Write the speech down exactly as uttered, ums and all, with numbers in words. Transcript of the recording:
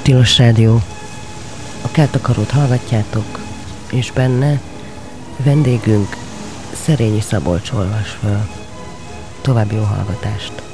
Tilos Rádió. A Kártakarót hallgatjátok, és benne vendégünk Szerényi Szabolcs olvas föl. További jó hallgatást!